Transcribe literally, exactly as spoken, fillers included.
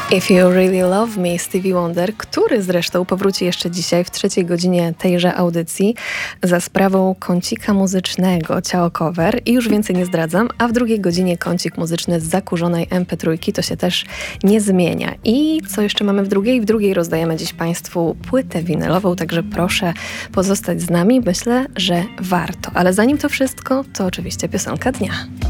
If You Really Love Me, Stevie Wonder, który zresztą powróci jeszcze dzisiaj w trzeciej godzinie tejże audycji za sprawą kącika muzycznego Ciao Cover i już więcej nie zdradzam, a w drugiej godzinie kącik muzyczny z zakurzonej em pe trzy, to się też nie zmienia. I co jeszcze mamy w drugiej? W drugiej rozdajemy dziś Państwu płytę winylową, także proszę pozostać z nami. Myślę, że warto. Ale zanim to wszystko, to oczywiście piosenka dnia.